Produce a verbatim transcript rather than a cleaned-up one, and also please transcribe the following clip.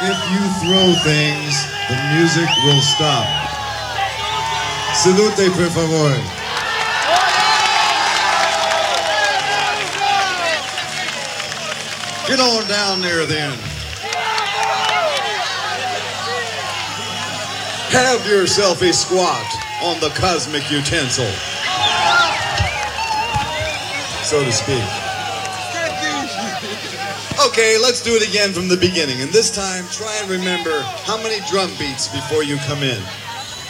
If you throw things, the music will stop. Salute, per favor. Get on down there then. Have yourself a squat on the cosmic utensil, so to speak. Okay, let's do it again from the beginning. And this time, try and remember how many drum beats before you come in.